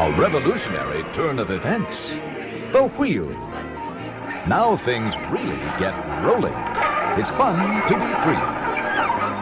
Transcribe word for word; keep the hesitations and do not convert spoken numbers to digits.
A revolutionary turn of events. The wheel. Now things really get rolling. It's fun to be free.